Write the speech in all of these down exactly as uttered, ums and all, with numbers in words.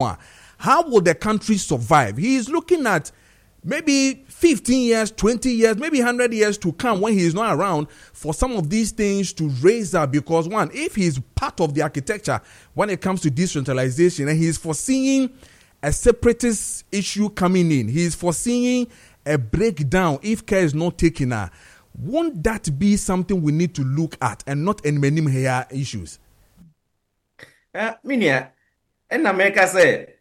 more. How will the country survive? He is looking at maybe fifteen years, twenty years, maybe one hundred years to come when he is not around for some of these things to raise up. Because one, if he is part of the architecture when it comes to decentralization and he is foreseeing a separatist issue coming in, he is foreseeing a breakdown if care is not taken. Uh, won't that be something we need to look at and not any many here issues? Uh, Minia, and America say,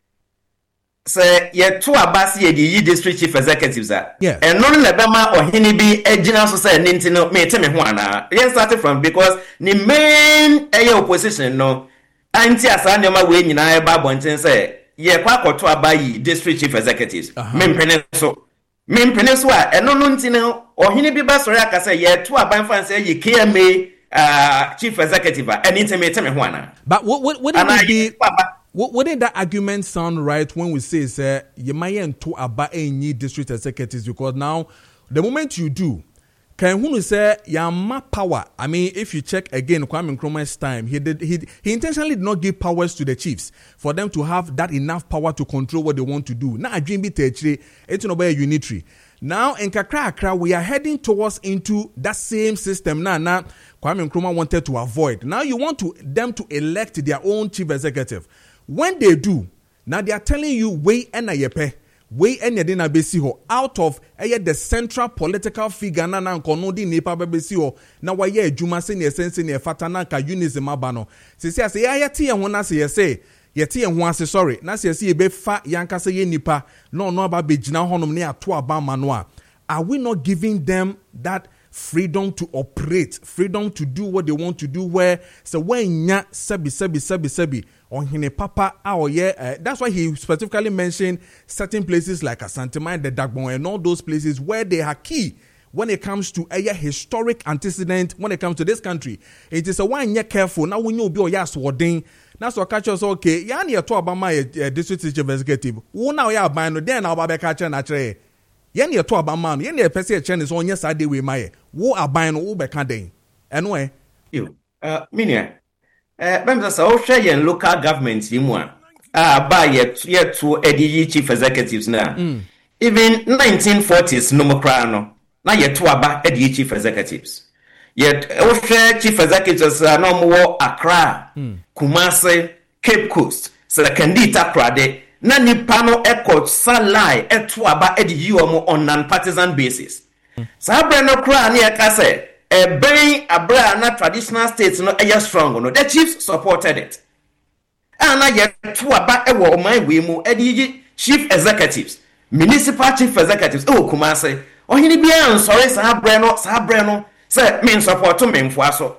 say, ye two abasi ye district chief executives are. Yes. And non lebama or hinibi a general society nintino me teme huana. Yen started from because the main a opposition no anti asanyama we nyina eba bonten say ye kwa koto abayi district chief executives. Mempene so. Mempene so a eno no ntino or hinibi ba sori aka say ye two aban fan say ye K M A uh chief executive and intimate me huana. But what what what would be wouldn't that argument sound right when we say, sir, you might enter about any district executives? Because now, the moment you do, can who say you power? I mean, if you check again, Kwame Nkrumah's time, he did he he intentionally did not give powers to the chiefs for them to have that enough power to control what they want to do. Now, dream bit it's not very unitary. Now, in Kakra Accra, we are heading towards into that same system. Now, now Kwame Nkrumah wanted to avoid. Now, you want to them to elect their own chief executive. When they do, now they are telling you, way and a yepe, way and a dina besiho out of a the central political figure na na nkono di nepa besiho na wa ye adwuma se ne sense ne fatana ka unism abano. Se se ase ya yete ye ho na se ye say yete ye ho ase sorry na se ye be fa yanka se ye nipa no no aba begina honom ne ato aba mano. Are we not giving them that freedom to operate, freedom to do what they want to do? Where so when nya sebi sebi sebi sebi on hine papa our yeah, uh, that's why he specifically mentioned certain places like Asantuma, the Dagbon, and all those places where they are key when it comes to a historic antecedent. When it comes to this country, it is a one year careful now. When you be or yes wording, that's what catch us okay. Yani a to about my district chief executive. Who now ya buying then our baby catcher naturally. Yani a to about man. Yani a person chen is on yes I did with my who are buying who be can anyway. You uh Minia. Uh, Bemsa so share yen local government yimwa ah ba yet yet to edi chief executives na mm. Even nineteen forties no mokra no na yet to aba edi chief executives yet o share chief executives uh, no mo Accra mm. Kumasi Cape Coast Selekendita Krade na nipa no ekot salai eto aba edi yomo on non-partisan basis mm. Sa bre no kra na yeka say a very abra na traditional states no a strong no the chiefs supported it and I yet to aba e wo man we mu edi chief executives municipal chief executives oh Kumasi o hini bia sorry sa abra no sa abra no say me support me mfo aso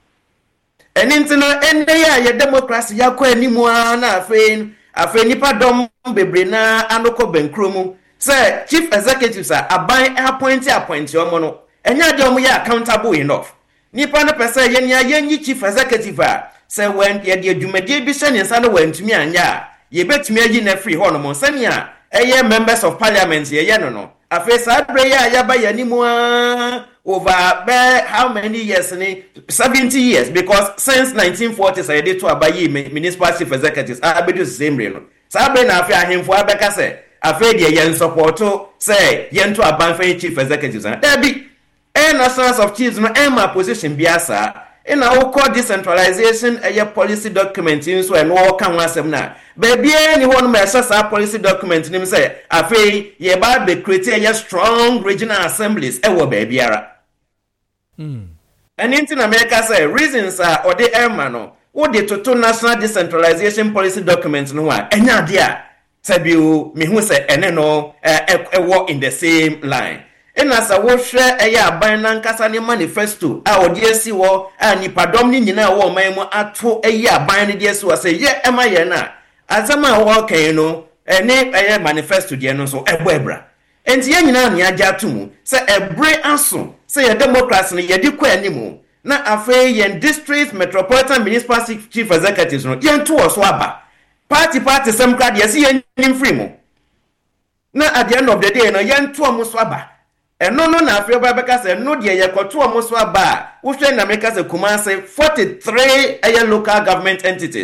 eni ntino ende ya ye democracy ya kwa animu na afen afen nipa dom bebre na anoko benkromu say chief executives are aban appoint appoint omo no enya de omo ya accountable enough nipa no pese ye nya ye chief executive a say when ye de adwumade bi se ne nsa no wantumi anya ye betumi agi na free ho no mo sani a eye members of parliament ye ye no no afa sa bre ya ya ba ya ni mu over be how many years ni seventy years because since nineteen forties I did to abayi municipal chief executives abedu same re no sa bre na afa ahemfo abeka say afa de ye support say ye nto abanfa chief executives na be and nationals of chiefs no emma position biasa in our call decentralization a policy document in so and all can wasem na baby anyone may assess our policy document nim say afei ye ba be create a strong regional assemblies e wo baby ara mm and in America say reasons are or the emma no what the total national decentralization policy document no a enya dia sabiu me hu say ene no e work in the same line. And as a share a ya by Nankasa manifesto, our dear see war, and Nipadom Nina war memo at two a year buying the so I say, yeah, am I na? As a man walk, you know, a name a manifesto, the no so a webra. And the Yanina Jatumu, say a brave answer, say a democracy, ye do anymore. Na affair yen district metropolitan municipal chief executives no yen to swaba. Party party some crowd yes yen free mo. Na at the end of the day no yen to swaba. And no no na afraid Babeka say no dear ye koto amoswa ba wo hwe na make say Kumasi forty-three aye local government entities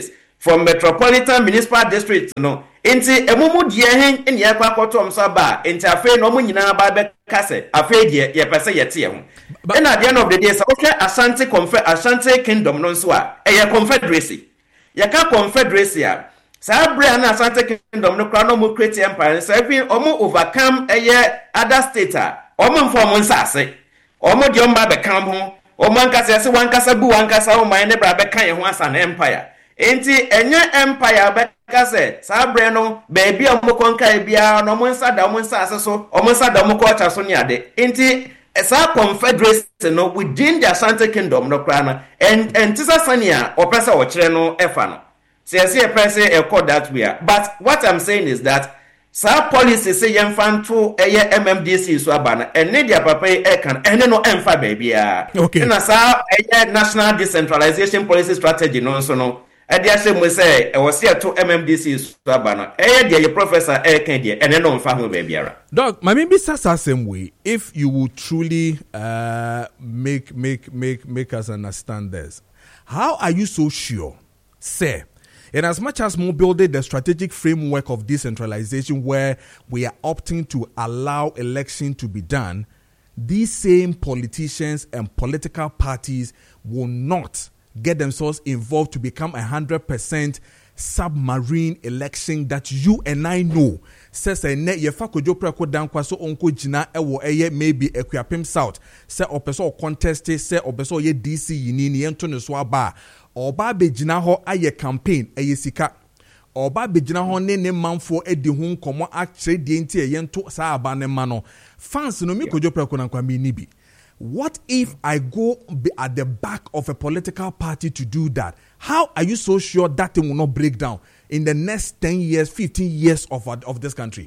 from Metropolitan Municipal District no enti emumu die hen ne ye kwa kotom so ba enti afi no mu nyina ba be kase afi die ye pese ye te ho and at the end of the day so okay Ashanti Confe Ashanti Kingdom no so a e ye confederacy ye ka confederacy a sa bre na Ashanti Kingdom no kra no mu create empire so every omo overcome e ye other state a omo mfo mo nsase omo de omba be kam ho omo ankasa se wankasa bu wankasa o man ne bra be kan ye ho asa na empire enti enye empire be kase sa bre no baby omo konka bia no mo nsa da mo nsa ase so omo nsa da mo culture so ni ade enti esa confederacy no within the Ashanti Kingdom no kra na and and tisa sania opesa o kire no efa no say say person e call that way but what I'm saying is that sa policy say yemfanto eye M M D C so abana ene dia papa e kan ene no emfa baby a okay na sa eye national decentralization policy strategy no so no e dia say mo say e was here to M M D C so abana eye dia ye professor e kan dia ene no emfa ho baby ara dog my maybe sasa same way if you would truly uh make make make make us understand this, how are you so sure say in as much as we building the strategic framework of decentralization where we are opting to allow election to be done, these same politicians and political parties will not get themselves involved to become a hundred percent submarine election that you and I know says a net yefa kojo preko dankwa so onko jina ewo eye maybe Equiapem South say opeso contest say opeso ye D C yini ni ento ne so aba oba begina ho aye campaign eye sika oba begina ho ne ne manfo edi ho nkomo akire die nti eye ento sa aba ne ma no fans no mi kojo preko nankwa mi ni bi. What if I go be at the back of a political party to do that? How are you so sure that thing will not break down in the next ten years, fifteen years of of this country?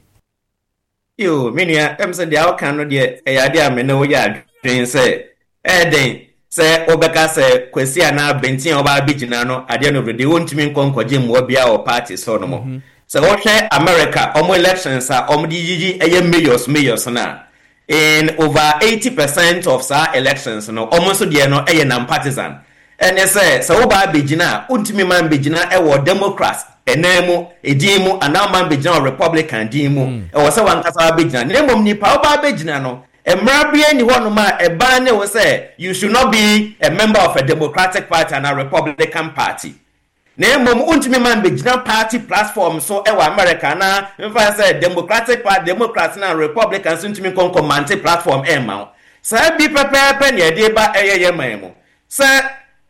Yo, mania, I'm saying the outcome of the idea, I know ya dream say, eh, then say, Obeka say, Quesia now, Bentin or Babijinano, at the end of the day, won't mean Conco Jim Wobia or party so no more. So, what say America, Omo elections are Om D G G, a millions, millions now. In over eighty percent of sa elections no almost there no e na partisan and they say so oba begina untimi man begina e wo Democrats enemu edimu ana man begina Republican dimu e wo se wan kasa begina nemom ni pa oba begina no emra bia ni ho no ma e ban ne wo say you should not be a member of a Democratic Party and a Republican Party. Nemom untimi man begina party platform so e wa America na mfa say Democratic Party Democrats na Republicans untimi kon command platform e ma say bi pepepe ne de ba eyeye manu say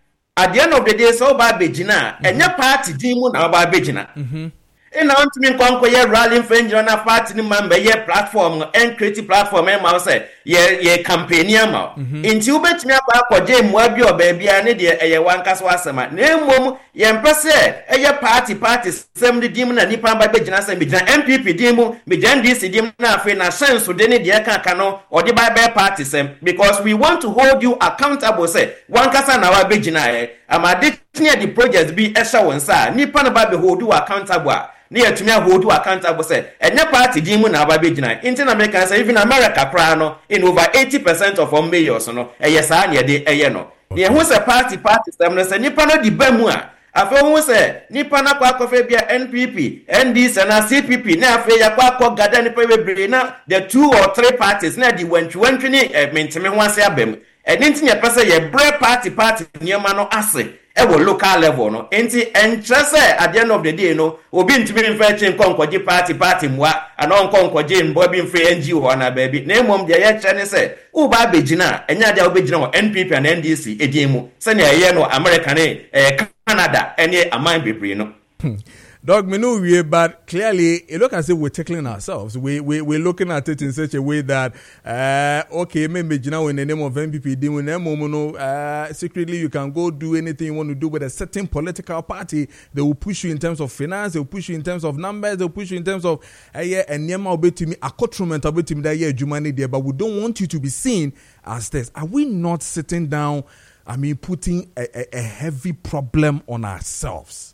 at the end of the day so ba begina enye party din mu na ba begina mhm ina untimi kon ko ye rally friend na party ni man be ye platform and creative platform e ma say ye ye campaign ma inti ubetimi akwa akwaje mu abi oba bia ne de eye wankaso asema na emom ye mpese eye party party sem de dim na nipa ba begina sem begina M P P dim mu begina D C dim na afi na sense de ne de ka ka no odi ba ba party sem because we want to hold you accountable say wankasa na wa begina e amade tia the project bi e sha wonsa nipa na ba be hold you accountable ni yetumi hold you accountable say enye party dim mu na ba begina in America say even America kra no in over eighty percent of our mayors no eye sa na de eye no ni hu say party party sem no say nipa no di ba mu a afa hu say nipa na kwa kofa bia N P P N D C na C P P na afa ya kwa ko gada nipa bebre na the two or three parties na di wantwi wantwi ni mentime ho ase abam eni nti ye pese ye bre party party niema no ase e wo local level no enti entrese at the end of the day no obi ntimi mfa chin konkoji party party mwa ana onkonkoji mbo bi mfa N G O na baby na emom de ye kye ne se u ba begina enya de obegina wo N P P and N D C ediemu se na ye no America ne eh, Canada ene aman bebre no Dog, me know we, but clearly, it look as if we're tackling ourselves. We we we're looking at it in such a way that, uh, okay, maybe you know in the name of M P P, in the moment, uh, secretly you can go do anything you want to do with a certain political party. They will push you in terms of finance. They will push you in terms of numbers. They will push you in terms of uh, yeah, and yema obetimi accoutrement obetimi that yeah, jumani there. But we don't want you to be seen as this. Are we not sitting down? I mean, putting a, a, a heavy problem on ourselves.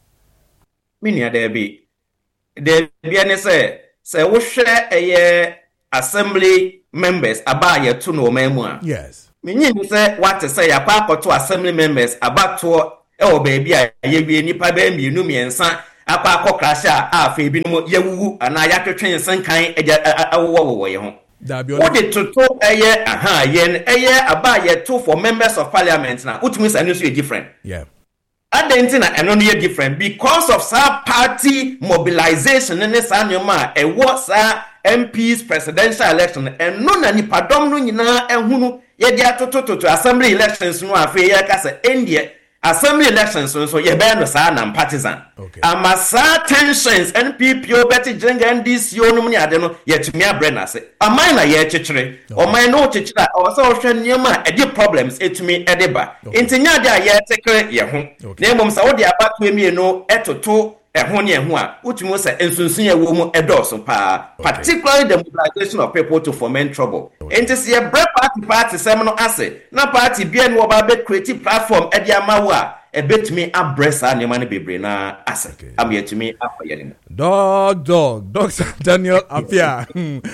Minia there be there be any say say we share a assembly members about your two no memua. Yes. Meaning say what to say about to assembly members about to o baby a ye wie nipa ba mienu miensa akwa akokrasha a afa bi no yewuwu ana yaketwen senkan awowo wo ye ho what the toto eye aha yen eye aba ye to for members of parliament na utumi say no so different yeah Adentina and only different because of sa party mobilization in this annual e was M Ps presidential election and no na nipa dom no nyina ehunu ye dia to to to assembly elections no afa ye ka say India assembly elections so ye be no sa na partisan okay amasa tensions N P P o beti jenga N D C onum ni ade no ye tumi abrena se aman na ye chechire o man no chechira o so hwe niema e di problems etumi edeba entinya de a ye tekre ye ho na emom sa wo de abatu emi no etoto ehun ne ehun a utumi say ensunsun ye wo mu edoso pa particularly the mobilization of people to foment trouble enti se ye break party party sem no ase na party bia no ba be create platform e dia mawo a e betumi abresa ne man bebre na ase am yetumi akoye ne dog dog Doctor Daniel Appiah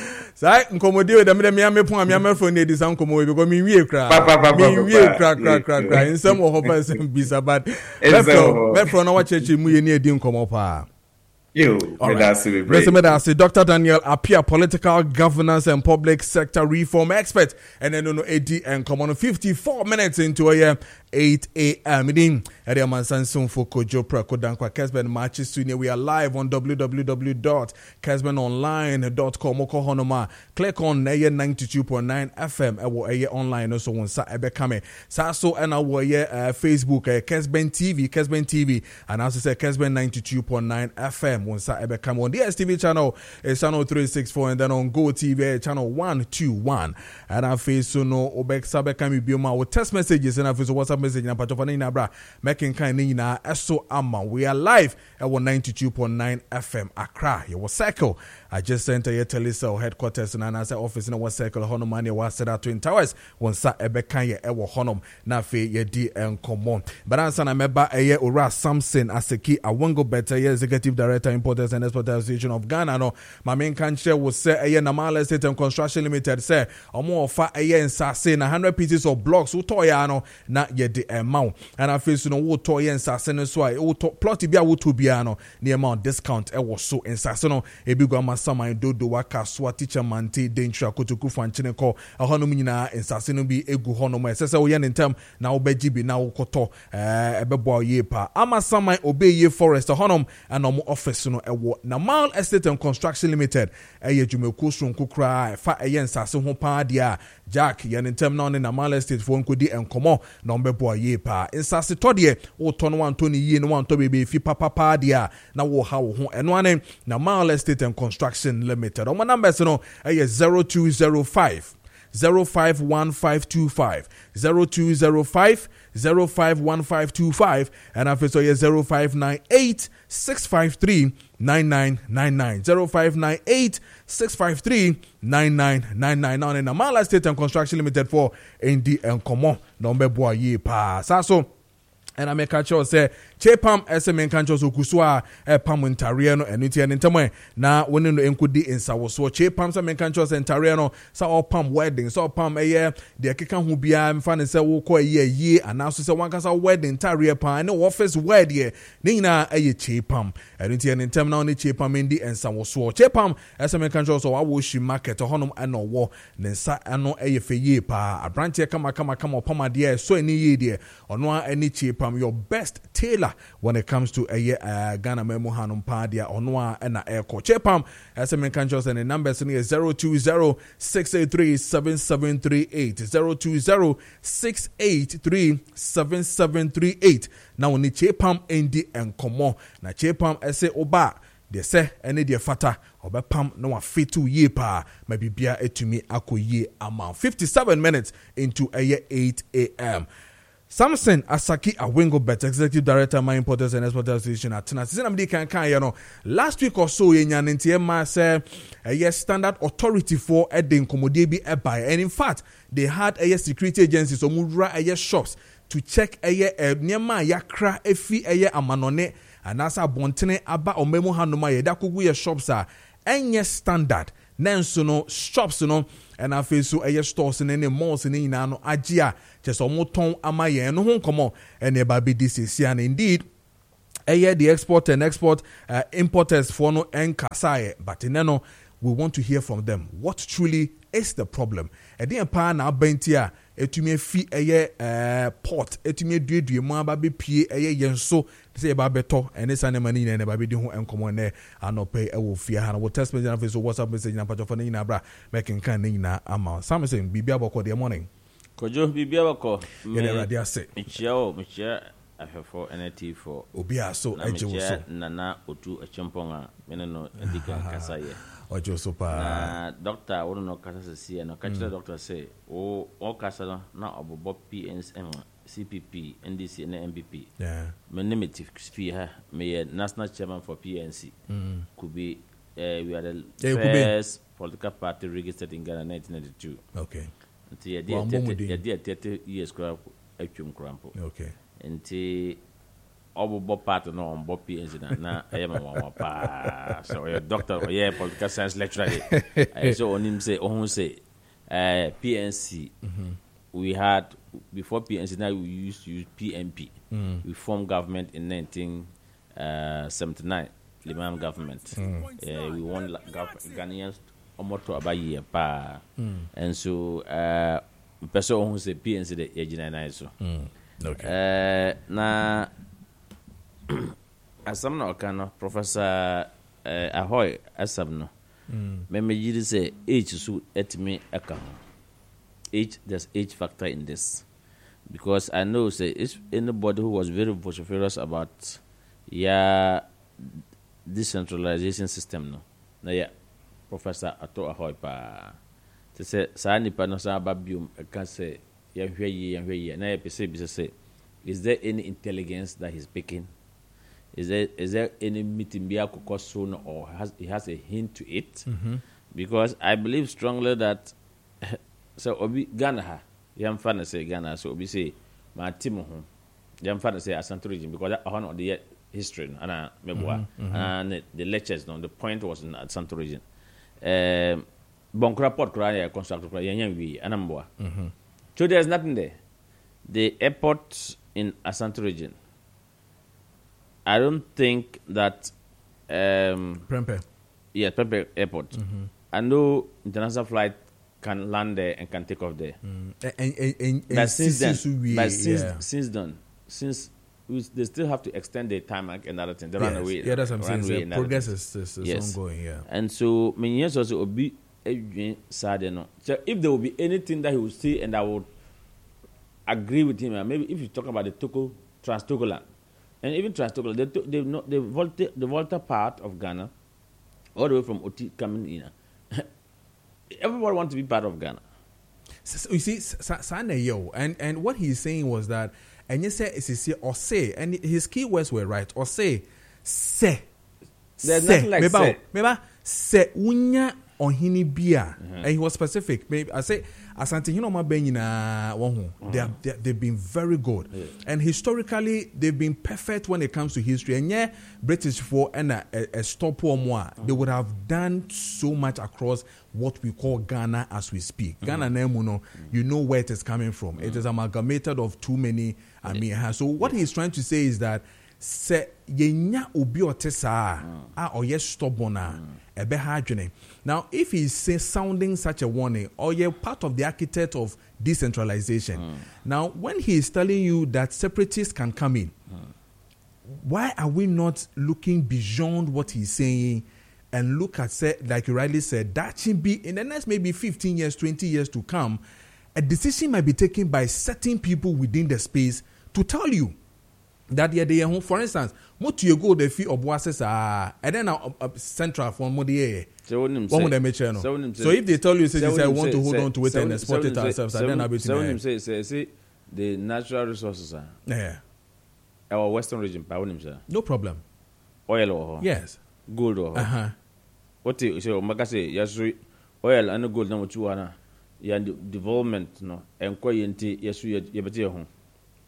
sai nkomodi we dem dem ya mepon am ya mefo ne edisa nkomo because mi wie kra mi wie kra kra kra kra insem wo hopa sem bisa bad mefo mefo na wa cheche mu ye ne edi nkomo pa you that's it Doctor Daniel Appiah, political governance and public sector reform expert, and then no eighty and common fifty-four minutes into a year eight a.m. Meeting at the Mansansun for Kojo Prakodankwa Kesben matches soon. We are live on w w w dot kesben online dot com. Oko honoma click on Aye ninety-two point nine F M. Ewo Aye online also on sa ebe kame. Sa so and our Facebook Kesben T V, Kesben T V, and also say Kesben ninety-two point nine F M. On sa ebe kame on the S T V channel is channel three sixty-four, and then on Go T V channel one twenty-one. And our face so no obek sabe kame bioma with text messages and our face WhatsApp message na patofana ina bra making kind ni na eso ama. We are live at ninety-two point nine F M Accra. You was circle. I just sent a telecell headquarters and an office in a circle honum money was set out Twin Towers one sa ebekan ye ewo honum na fe ye di and common. But answer na member a ye Ora Samson Aseki Awango Better ye executive director importers and exporters association of Ghana no my main country was say a ye Namala Estate and Construction Limited say omo ofa a ye nsase na one hundred pieces of blocks utoya no na ye di amount and I feel so no utoya nsase no so I plot bia wuto bia no the amount discount e was so nsase no e bi go Sama dodo waka swa teacher mante dentra kotoku fanchine ko ahonom nyina ensase no bi egu honom esese wo ye ntem na wo beji bi na wo koto eh ebebo ye pa ama sama obeye forest honom anom office no ewo na Mal Estate and Construction Limited eye dwumako sonko kra fa eye ensase ho pa dia Jack ye ntem na on na Mal Estate fo nkodi enkomo na ombebo ye pa ensase to de wo to no antoni ye no wanto bebe fi papa pa dia na wo ha wo ho eno ane na Mal Estate and Construction Limited. On my numbers, you know, zero two zero five zero five one five two five zero two zero five zero five one five two five and I feel so yeah zero five nine eight six five three nine nine nine nine zero five nine eight six five three nine nine nine nine. Now in the Mal Estate and Construction Limited for N D and Common number boy ye pass so. And I make a choice say Chepam S M N kancho so kuswa e pam ntariano enuti en ntamo na woni no enkudi insa wo so Chepam se men kancho se ntariano sa opam wedding so opam eye de keka hu bia mfa ne se wo ko eye yi anaso se wankasa wedding ntariye pa ne office wed ye ne nyina eye Chepam enuti en ntam na oni Chepam ndi ensa wo so Chepam S M N kancho so wa wo shi market honum ano wo ne nsa ano eye feye pa abranche kama kama kama opam ade so eni ye de ono ani Chepam your best tailor when it comes to a uh, Ghana Memo Hanum Padia Onwa and a Echo Chepam as a man can just and the numbers in zero two zero six eight three seven seven three eight zero two zero six eight three seven seven three eight. Now ni Chepam Endi and Komo na Chepam ese oba de se ene de fata obepam no afitu ye pa maybe bia etumi akoye amount fifty-seven minutes into a eight a.m. Samson Asaki Awango Bet, Executive Director, My Importers and Exporters Association at Tina. Since I'm can can you know last week or so, in yan N ma say a yes standard authority for Edin Komodibi Ebai, and in fact they had a yes security agencies or mudra a yes shops to check a ye Nyama Yakra Efi a ye Amanone and Asa Bontene Aba or Memo Hanuma Yedakugu shops are any standard. nanso no shops no and afei so ɛyɛ stores ne ne malls ne nyinaa no agye a kyɛ sɛ ɔmo tɔn ama yɛn no ho nkɔmmɔ ɛne ɛba bɛdi sɛsi and indeed ɛyɛ the export and export uh, importers for no ɛnkasaeɛ but ne no we want to hear from them what truly is the problem ɛdeɛn paa na abɛnti a etumi afi ɛyɛ uh, port etumi aduadua mu aba bɛpie ɛyɛ yɛn so sɛ yɛba bɛtɔ ɛne sa ne ma ne nyinaa ne ba bɛdi ho nkɔmmɔ ne anɔpɛ ɛwɔ fie ha na wo text message na Facebook WhatsApp message na patwɔfo ne nyinaa bra mɛkenkan ne nyinaa ama Samson biribi abɔkɔ deɛ morning kojo biribi abɔkɔ yɛde awurade ase mekyia o mekyia ahwɛfo N T for obi a so agye wo so nana otu akyempɔn a mene no edika kasa yɛ ojo so pa na doctor wo no kasa sɛ no ka kyerɛ doctor sɛ o o kasa no na obobɔ P N C C P P N D C and M P P yeah me name it fee ha me national chairman for P N C mm. could be uh, we are the yeah, first political party registered in Ghana nineteen ninety-two okay until yeah yeah yeah thirty years crap atwum krampo okay until obo part no on Bob P N C na na ayema wa pa so your doctor or yeah political science lecturer so on him say on say uh P N C mm-hmm. we had before P N C now we used to use P N P mm. we formed government in nineteen seventy-nine Limam government mm. uh, we won gov- Ghanaians almost about a year pa mm. and so uh person who say P N C the agina na so mm. okay uh na asam na okano Professor uh, Ahoy asam no mm. me me yiri say age so etimi aka age there's age factor in this because I know say if anybody who was very vociferous about yeah decentralization system no na yeah Professor Ato Ahoy pa to say sa nipa no sa babium can say ya hwe yi ya hwe yi na ya pese bi say is there any intelligence that he's picking is there is there any meeting be akoko so no or has he has a hint to it mm-hmm. because I believe strongly that so obi Ghana ha yam fa na say Ghana so obi say ma tim ho yam fa na say Asante region because that one of the history and meboa and the lectures no the point was in Asante region um Bonkra port kra ya construct kra yan wi anamboa mhm so there's nothing there the airport in Asante region I don't think that um Prempeh yeah Prempeh airport mm-hmm. I know international flight can land there and can take off there mm. and, and, and, but and since then we, but since, yeah. since then since we, they still have to extend the tarmac and other thing the yes. runaway yeah that's what I'm saying progress is, is, is yes. ongoing yeah and so many years also be sad you know so if there will be anything that he will see and I would agree with him maybe if you talk about the Togo Trans-Togoland and even Trans-Togoland they they not the Volta the Volta part of Ghana all the way from Oti coming in everybody wants to be part of Ghana so, you see Sane yo and and what he's saying was that and you say is or say and his key words were right or say say there's say, nothing like meba, say meba say unya ohini bia mm-hmm. and he was specific maybe I say Asante Hinoma Benyina Wonhu they have they, they've been very good yeah. and historically they've been perfect when it comes to history and yeah British for and a, a, a stop or more mm-hmm. they would have done so much across what we call Ghana as we speak mm-hmm. Ghana Nemuno mm-hmm. you know where it is coming from mm-hmm. it is amalgamated of too many I mean yeah. so what yeah. he's trying to say is that se yenya obi otesa a oye stubborn a ebe ha adwene now if he's say, sounding such a warning or you're part of the architect of decentralization mm. now when he is telling you that separatists can come in mm. why are we not looking beyond what he's saying and look at say like you rightly said that should be in the next maybe fifteen years twenty years to come a decision might be taken by certain people within the space to tell you that year they home for instance what you go the fee of boases ah and then a, a central for modi so one of them channel so if they tell you say they want to hold on to it and export it ourselves and then I so say say say the natural resources are yeah our western region pa wonim say no problem oil or yes gold or uh-huh what you say maka say yasu oil and gold na what you wana ya development no enko yenti yasu yebete ho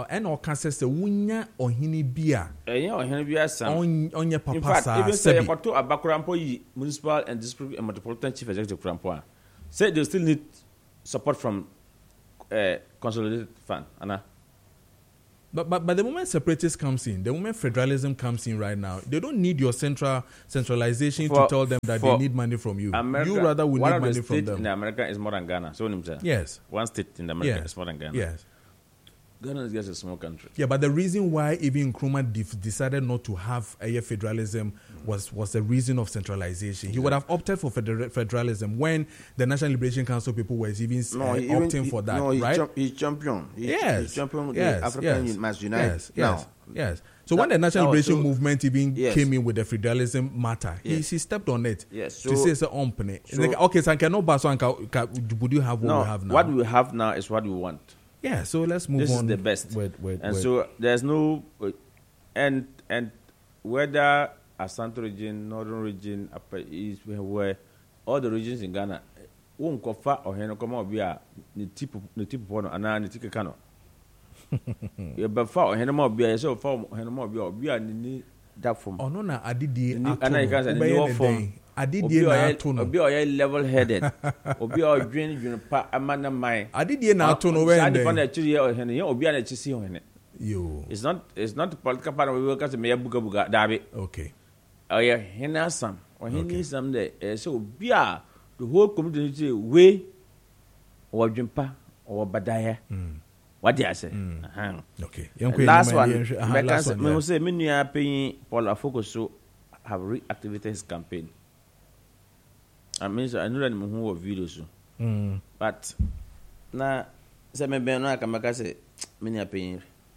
and or can say wunya ohini bia enya ohini bia sam onye papa in fact, sa even say yakoto abakurampo yi municipal and district and metropolitan chief executive kurampo say they still need support from uh, consolidated fund ana. But, but but the moment separatists comes in, the moment federalism comes in right now, they don't need your central centralization for, to tell them that they need money from you. America, you rather will need money from them. In America is more than Ghana. So yes. One state in America yes. is more than Ghana. Yes. Ghana is just a small country. Yeah, but the reason why even Nkrumah def- decided not to have a federalism was was the reason of centralization. He yeah. would have opted for feder- federalism when the National Liberation Council people were even, no, uh, even opting he, for that, no, he right? Cham- he's champion. He, yes. He's champion. Yes. The African yes. Mass United. Yes. Yes. Now, yes. So that, when the National Liberation so, Movement even yes. came in with the federalism matter, yes. he, he stepped on it yes. so, to say it's an opening. So, like, okay, so I cannot pass on. Would you have what no, we have now? What we have now is what we want. Yeah, so let's move this on. This is the best. With, with, and with. so there's no, and and whether Asante region, Northern region, Upper East, where all the regions in Ghana, won't cover or hen come out via the tip the tip one and the ticket cano. You but far hen more beer, so far hen more beer, beer and that form. Oh no, na adidi. And I can't say the form. Adidie na ato no obi oye level headed obi o dwen dwen pa amana mai adidie na ato no we and the na chiri o hene ye obi na chisi o hene yo it's not it's not the political part we work as me buga buga dabe okay oye hene asam o hene sam de eh so obi a the whole community we o dwen pa o badaya mm. What do I say? Mm. Uh-huh. Okay. Last one. Uh-huh, last one. Me say me nua pay Paul Afoko so have reactivated his campaign. I mean, so I know that who were videos, mm. but now, say me be no I can make say me nua pay.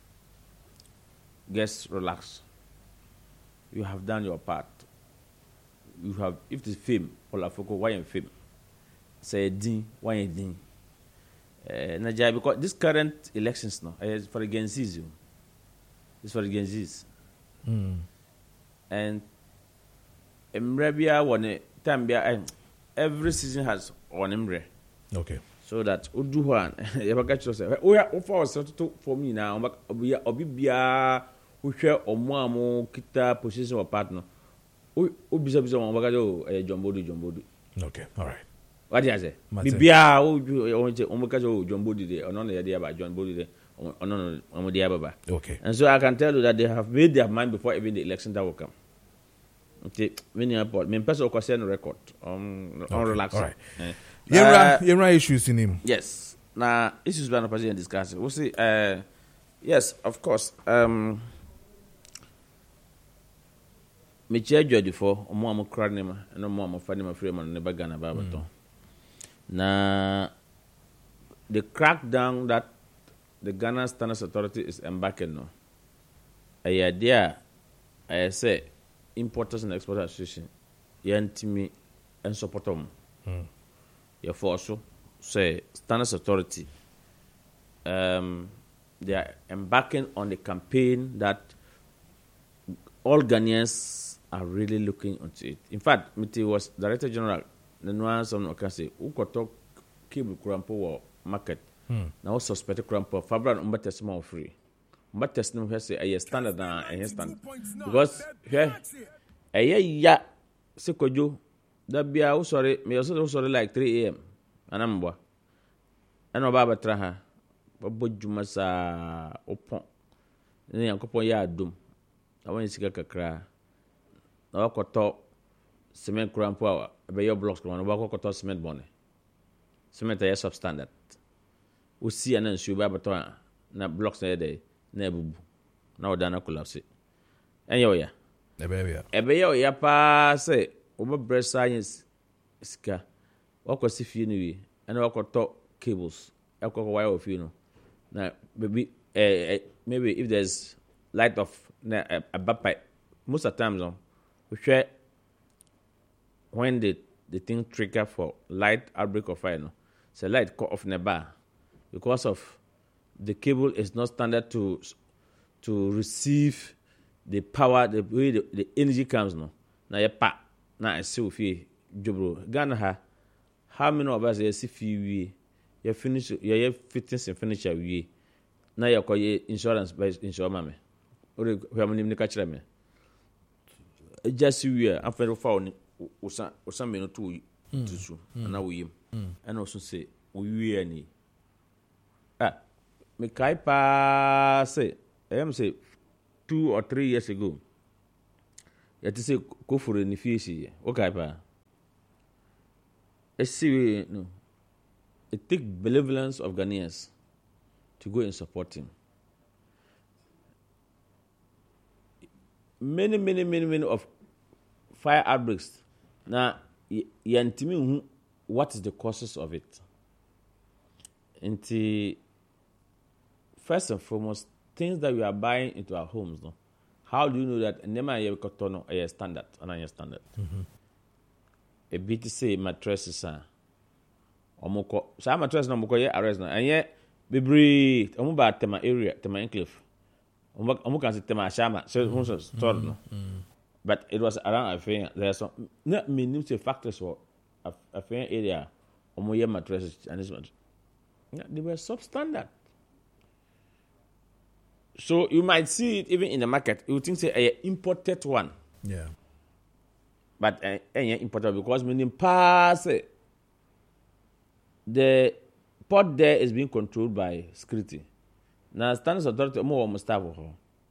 Just relax. You have done your part. You have, if it's fame, Paul Afoko, why in fame? Say din, why in din? Uh, Nigeria, because this current elections now is for the Gen Zs, you. It's for the Gen Zs. Mm. And Mrebia one time every season has one Mre. Okay. So that Udu one, you ever catch yourself? Oh yeah, for for me now, Obi Obi Bia, who share or more kita position or partner. Obi Zabisa one Bagado, a Jumbo Jumbo. Okay, all right. What do you say? Bibia, oh, John Body day, or none of the idea about John Body day, or none of the Ababa. Okay. And so I can tell you that they have made their mind before even the election that will come. Okay, many airport, me person concern record. Um, on relax. All right. Yeah, uh, right issues in him. Yes. Now issues we are not possible discussing. We'll see. Uh, yes, of course. Um, me chair judge for omo am kra nema, no mo am fa nema free man ne baga na ba baton. Now, the crackdown that the Ghana Standards Authority is embarking on, a idea, I say, Importers and Exporters Association, yantimi and support them. Therefore, also say Standards Authority, um, they are embarking on the campaign that all Ghanaians are really looking into it. In fact, Miti was Director General. The nuance of no can say who could talk cable crampo or market. Hmm. Now suspect crampo Fabran umba test more free. Umba test no say a standard na a standard. Because here a ya sekojo that be a sorry me also sorry like three a.m. anamba. And Baba Traha Bobo Jumasa Opon. Then Yankopon ya dum. I want to see a cra. Now I talk cement crampo. Be your blocks one work ko to cement bone cement is substandard we see an ensure ba beton na blocks na dey na bubu na o dana collapse enyo ya e be ya e be ya pa say o be breast science ska wakwasi fie no wi and wakoto cables ekoko wire of you know na maybe eh, maybe if there's light of na a bapa most of the times on we share when the the thing trigger for light outbreak of fire, no, so light cut off in the bar because of the cable is not standard to to receive the power, the way the, the energy comes. No, now you pa now I see if you jobro Ghana ha how many of us you see we you finish you fitting and furniture we na yɛ kɔyɛ insurance by insure ma me ore hwɛ mo nim ne ka kyerɛ me agya si wie afɛ no fa wo wosa wosa me no to tusu na wo yim ɛna wo so se wo wie ani ah me kai pa say I am say two or three years ago yet say go for any fish okay pa I see no it take benevolence of Ghanaians to go and support him. Many, many, many, many of fire outbreaks. Now, you what is the causes of it? And the, first and foremost, things that we are buying into our homes. No? How do you know that nema ye kotono a standard and a standard? A B T C mattress is a omoko. So mattress no moko ye arrest na and ye bebre omo ba tema area tema enclave. Omo omo kan say tema shama so so store no. But it was around Afenya. There's some not many factors for Afenya area. Omo ye mattresses and this one. They were substandard. So you might see it even in the market. You think say an imported one. Yeah. But uh, uh, imported because meaning pass it. The port there is being controlled by security. Now Standards Authority more almost staff of her.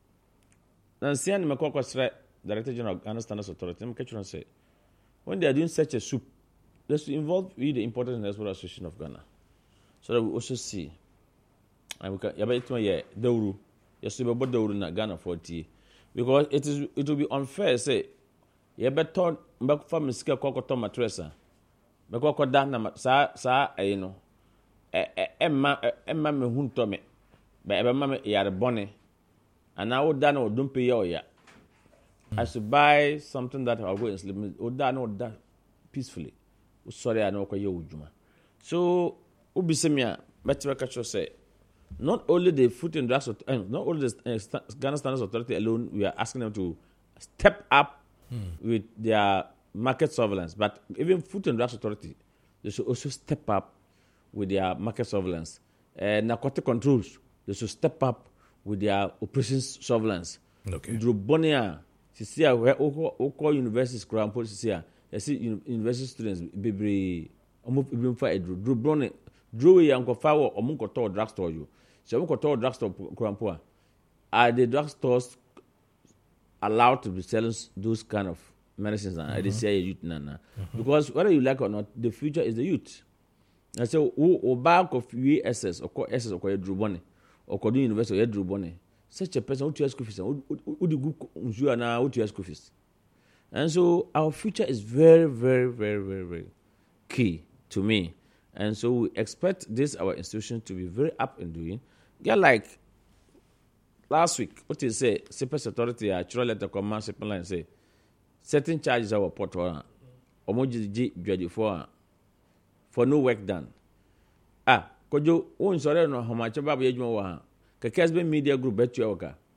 Now see and Makoko Director General of Ghana Standards Authority, I'm catching say when they are doing such a soup, let's involve with the Importers and Export Association of Ghana. So that we also see and we can yaba yeah Dauru. Yes, we about the na Ghana forty because it is it will be unfair. Say, you better back from the scale cocoa mattress. Because that na sa sa you know, Emma Emma me hunto me, but Emma me yare bonnet, and now that no don't pay your ya. I should buy something that I'll go and sleep. Oh, that no that peacefully. Sorry, I know what you do. So, ubi semia better catch you say. Not only the Food and Drugs, uh, not only the uh, Ghana Standards Authority alone, we are asking them to step up mm. with their market surveillance. But even Food and Drugs Authority, they should also step up with their market surveillance. Uh, narcotic controls, they should step up with their operations surveillance. Okay. Drobonia, Sisia, where Oko universities, Grand Police, Sisia, I see university students, Bibri, almost even for a Drobonia, Drew Yanko Fawo, or Munko Tower drugstore you. So we told drugstore Kurampua. Are the drugstores allowed to be selling those kind of medicines? Mm-hmm. I did say youth nana. Mm-hmm. Because whether you like or not, the future is the youth. And so who or back of U S S or co S S or co Drubone or co university or Drubone. Such a person who to school fees who the good you are now who to school fees. And so our future is very, very, very, very, very key to me. And so we expect this our institution to be very up and doing. Yeah, like last week, what you say, Cipes Authority, a actual letter command simple line say, certain charges are put on Omoji for for no work done. Ah, could you own sorry no how much about Yajmo? Kakasbe Media Group bet you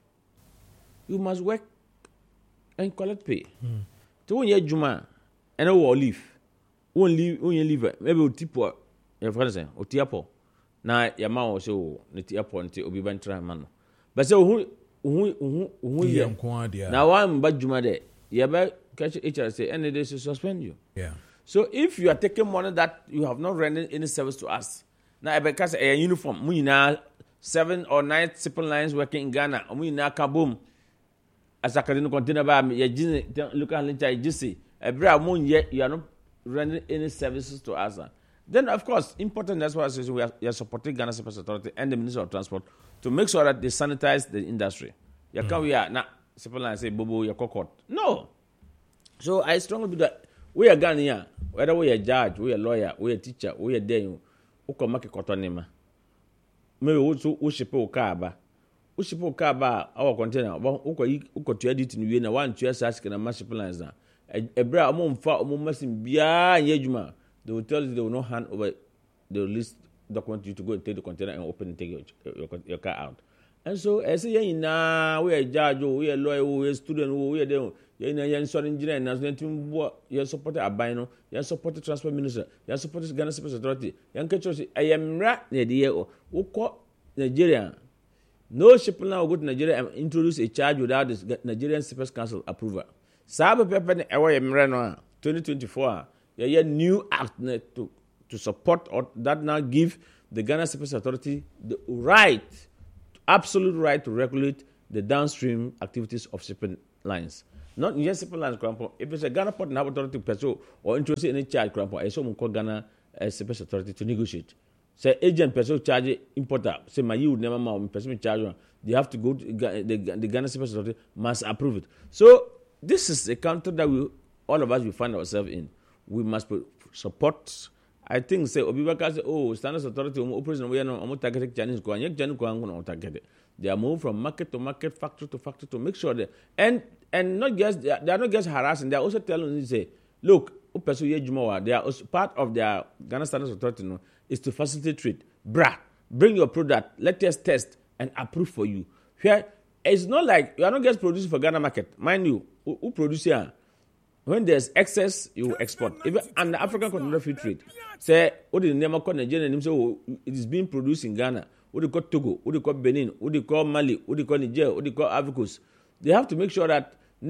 you must work and collect pay. Mm. To one year Juma and I will leave. Won't leave, only leave, maybe we'll tip what. Your friends say, Otiapo. Now, your man will show the Tiapo until Obi Ventura man. But so who, who, who, who, now I'm bad Juma there. You better catch each other say, any day to suspend you. Yeah. So if you are taking money that you have not rendered any service to us, now I better catch a uniform. We now seven or nine simple lines working in Ghana. We now kaboom. As I can continue by me, you look at Lincha, you see, a brave moon yet you are not rendering any services to us. Then, of course, important, that's why I say we are, we are supporting Ghana Cipes Authority and the Ministry of Transport to make sure that they sanitize the industry. You mm. can't we are, now, simple line say, Bobo, you're cocked. No. So I strongly believe that we are Ghanaian, whether we are a judge, we are a lawyer, we are a teacher, we are there, who can make a cotton. Maybe also, who ship a car, who ship a car, our container, who could edit in Vienna, one two years asking a massive lines now. A bra among far among massing beyond Yejuma. They will tell you they will not hand over the list document you to go and take the container and open and take your, your, your car out. And so, I say, yeah, now we are judge, we are lawyer, we are student, we are there, you are insurance engineer, and you are supported a bino, you are supported transport minister, you are supported Ghana Cipes Authority. Young Ketchos, I am rat near the year who call Nigeria. No shipping line will go to Nigeria and introduce a charge without the Nigerian Shippers Council approval. Sabe pepe ne ewa yemre no twenty twenty-four yeah, yeah new act to to support or that now give the Ghana Shippers Authority the right, absolute right to regulate the downstream activities of shipping lines. Not just shipping lines, if it's a Ghana Port and Harbour Authority person or interested in any charge, I saw call Ghana uh, Shippers Authority to negotiate. Say agent person charge importer. Say my you would never mind person charge one. They have to go to the, the Ghana Shippers Authority must approve it. So this is a country that we all of us will find ourselves in. We must support. I think say Obibaka say oh Standards Authority um operation we are no targeting Chinese go and Chinese go and target. They are moved from market to market, factory to factory to make sure that and and not just they are, they are not just harassing. They are also telling you say look. They are also part of their Ghana Standards Authority no, is to facilitate trade. Bra, bring your product, let us test and approve for you. Here, it's not like you are not just producing for Ghana market. Mind you, who, who produce here? When there's excess, you export. Even and the African Continental Free Trade. Say, what the name of Nigeria name say it is being produced in Ghana. What they call Togo, what they call Benin, what they call Mali, what they call Niger, what they call Ivory Coast. They have to make sure that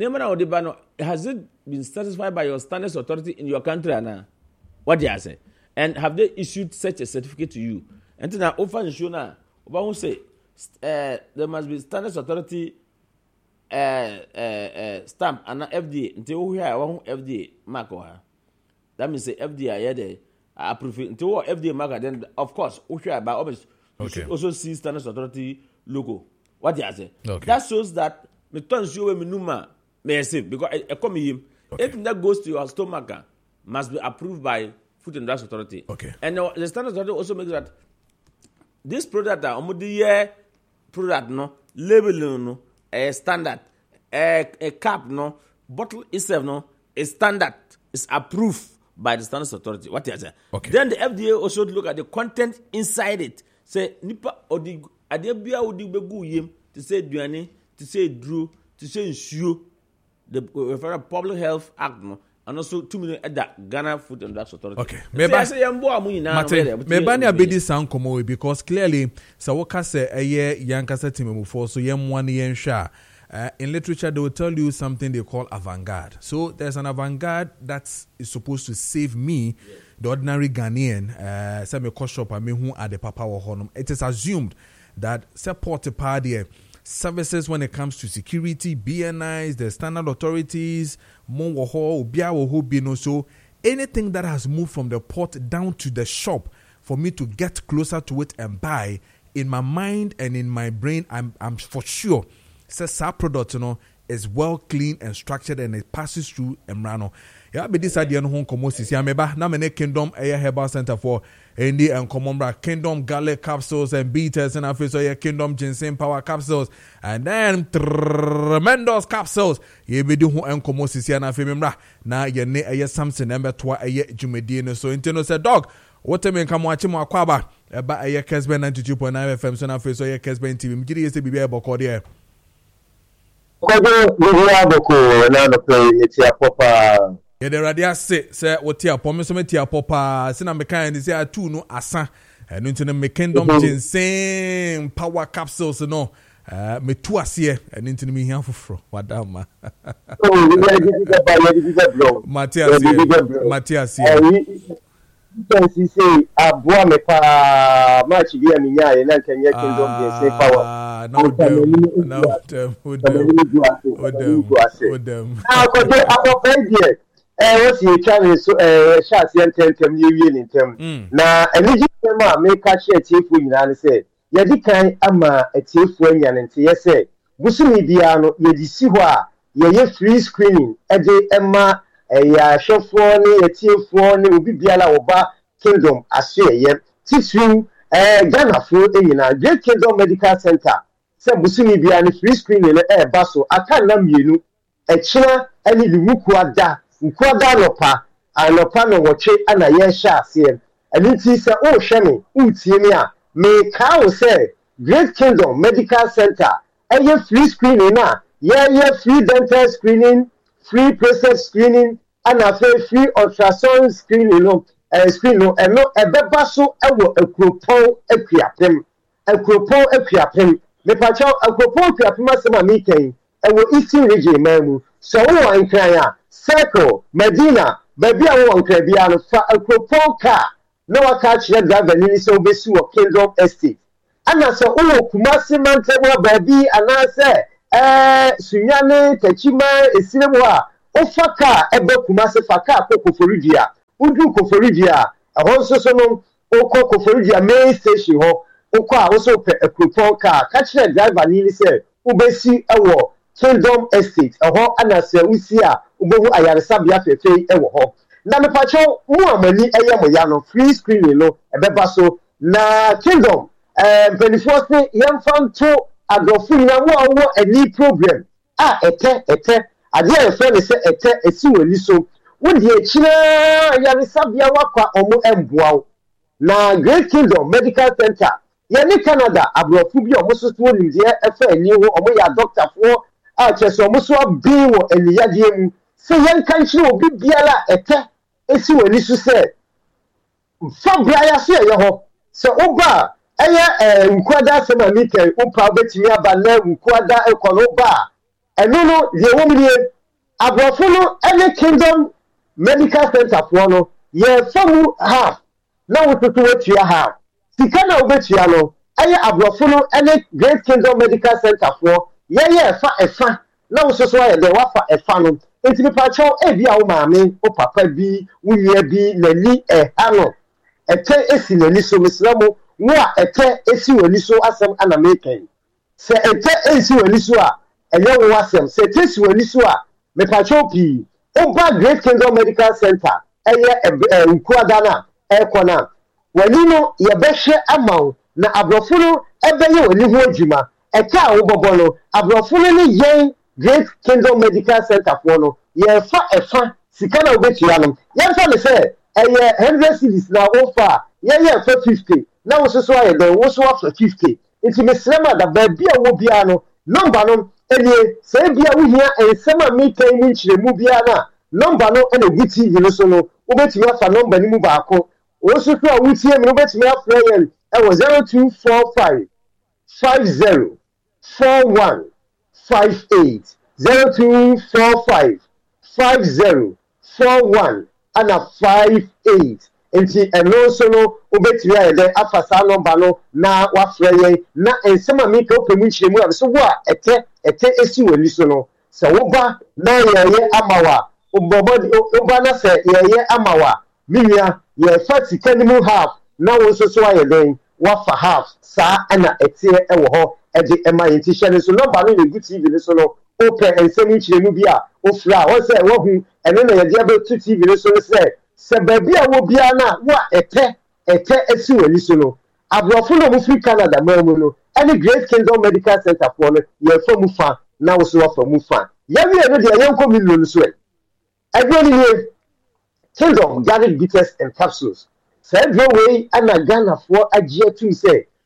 has it been satisfied by your Standards Authority in your country, Anna? What do you say? And have they issued such a certificate to you? And then I offer ensure now, who say uh, there must be Standards Authority uh, uh, uh, stamp and not F D A. Until we have one F D A mark or her. That means the F D A here approve it. Until F D A mark, then of course, we share by always. You should also see Standards Authority logo. What do you say? Okay. That shows that me turn show me numa. Because I, I come him. Okay. Anything that goes to your stomach must be approved by Food and Drugs Authority. Okay. And uh, the Standards Authority also makes that this product, uh, the product, no label, no a standard, a, a cap, no bottle itself, no a standard is approved by the Standards Authority. What is it? Okay. Then the F D A also look at the content inside it. Say nipa odi adebia odi begu yim to say duane, to say drew, to say ensure. The uh, Public Health Act no, and also two million at that Ghana Food and Drugs Authority. Okay. Maybe maybe ni abedi sound come because clearly Sawoka say a year Yankasa team before so yem one year sha. In literature they will tell you something they call avant-garde. So there's an avant-garde that is supposed to save me, yes. The ordinary Ghanaian, uh say me cost shop I mean who are the papa or honum. It is assumed that support a party services when it comes to security, B N Is, the standard authorities, so anything that has moved from the port down to the shop for me to get closer to it and buy, in my mind and in my brain, I'm I'm for sure says our product you know, is well clean and structured and it passes through Emrano. Yeah, but this idea no home commosis. Yeah, meba na mene Kingdom Air Herbal Center for Andy and Common Kingdom Garlic capsules and beaters and after so yeah Kingdom Ginseng Power capsules and then tremendous capsules. Ye be do home commosis ya na femembra na ye ne aye something number twa aye jumedi no so intino say dog. What time in come watch mo akwaba eba aye Kesben ninety-two point nine F M so na after so yeah Kesben T V. Mjiri yese bibi e boko there. Kwado bibi boko na no play metia papa. Yeah, the radio say say what tia pom so metia papa say na meka and say atu no asa and into the Kingdom Ginseng Power capsules no uh me tu ase and into me here foforo wadama oh Matthias Matthias you can say abua me pa match bi aminya ye na kenya Kingdom Ginseng Power no dem no dem dem dem ah ko dey abofai eh what you can so eh shots yen tentem ye wie in tem na eligi ma make share tiefu nyina ne say ye di kan ama atiefu anya ne nte ye say busumi bia no ye di si ho a ye ye free screening e de ema ya shofo ne atiefu ne obi bia la oba Kingdom asye ye tisu eh Ghana fo enyina Great Kingdom Medical Center say busumi bia ne free screening ne e ba so aka na mienu e kira ani limuku ada Nkwada lopa alopa no woche ana ye sha ase aniti se o hweme utie mi a me ka wo se Great Kingdom Medical Center eye free screening na ye ye free dental screening, free prostate screening ana free ultrasound screening no eh screen no e no e beba so e wo akropon akuapem akropon akuapem me pacho akropon kwa pema sema meeting e wo eastern region mamu so wo ankran ya circle Medina baby a wo ankran bia no fa akropon ka na waka kire driver ni so obesi wo Kingdom Estate ana so wo Kumasi Mantemo baby ana se eh sunyane tachima esiremu a ofaka ebe Kumasi faka Koforidua udu Koforidua ahon so so no okọ Koforidua main station ho okọ a wo so pe akropon ka ka kire driver ni se obesi ewo Kingdom Estate ahon ana se usi a ubohu ayaresa bia fefe ewo ho na me pacho mu amani eye mo ya no free screening no ebeba so na Kingdom eh benefit se yemfa nto adofu na wo wo any problem ah ete ete ade e fe ne se ete esi wani so wo de akira ayaresa bia wakwa omo emboa na Great Kingdom Medical Center ye ni Canada abrofu bi omo so so ni de e fa ani ho omo ya doctor fo a cheso omo so bi wo eniyade mu se yen kan kire obi biala ete esi wani so se fa bia so ye ho se oba eye eh nkwada se ma mike upa betimi aba na nkwada ekono ba enu no ye wo mi abrofu no ene Kingdom Medical Center fo no ye famu half na wotutu wetua half sika na obetua no eye abrofu no ene Great Kingdom Medical Center fo ye ye fa efa na wo soso aye de wa fa efa no enti pa cho e bia wo maame o papa bi wo nua bi nani e ha no ete esi nani so mislamo wo a ete esi wani so asem ana meken se ete esi wani so a enye wo asem se ete esi wani so a me pa cho pi oba Great Kingdom Medical Center eye nkwada na ekona wani no ye behwe amaw na abrofo no ebeye wani ho adwuma eka wo bobo no abrofo no ni yen Great Kingdom Medical Center for no ye fa efa sika na obetua no ye fa le se eye one hundred cedis na ofa ye ye fa fifty na wo so so aye den wo so fa fifty nti meslema da ba bia wo bia no number no enie se bia wo hia ensema meeting ni nchiremu bia na number no ene guti ni so no obetumi afa number ni mu ba ako wo so so a wutie me obetumi afra yen e wo zero two four five five zero four one five eight zero two four five five zero four one and a five eight. Enti eno so no obetiri aye den afasa number no na wafra yen na ensema mi ka opemu nchiremu a so wo a ete ete esi wani so no se wo ba na yeye amawa obobodi oba na se yeye amawa minia ye fati kanimu half na wo so so aye den wafa half sa ana ete e wo ho edi ema yenti hye so number no le T V so no open ensema nchiremu bi a ofra wo se wo hu ene na ye de abetu T V so se se baby a wo bia na wo ete ete esi wani so no abrofo no mu free Canada mamu no any Great Kingdom Medical Center for no ye fa mu fa na wo so fa mu fa ye wi no de ye nko million so e agro ni Kingdom gathered bitters and capsules say the way ana Ghana for agie tu say